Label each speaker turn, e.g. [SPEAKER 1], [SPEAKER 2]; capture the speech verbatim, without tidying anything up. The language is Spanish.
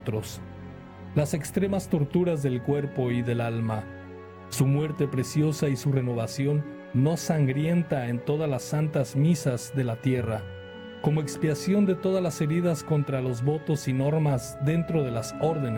[SPEAKER 1] nosotros, las extremas torturas del cuerpo y del alma, su muerte preciosa y su renovación no sangrienta en todas las santas misas de la tierra, como expiación de todas las heridas contra los votos y normas dentro de las órdenes